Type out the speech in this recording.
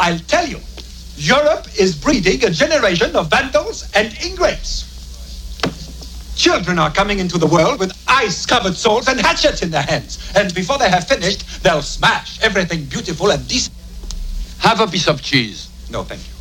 I'll tell you. Europe is breeding a generation of vandals and ingrates. Children are coming into the world with ice-covered swords and hatchets in their hands. And before they have finished, they'll smash everything beautiful and decent. Have a piece of cheese. No, thank you.